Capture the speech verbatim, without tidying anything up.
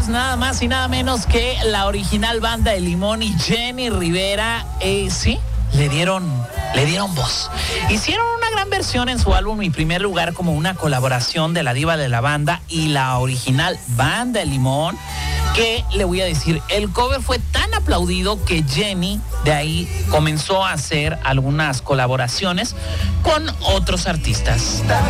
nada más y nada menos que la original Banda de Limón y Jenny Rivera, eh, sí, le dieron, le dieron voz. Hicieron una gran versión en su álbum Mi Primer Lugar como una colaboración de la diva de la banda y la original Banda de Limón, que le voy a decir, el cover fue tan aplaudido que Jenny de ahí comenzó a hacer algunas colaboraciones con otros artistas.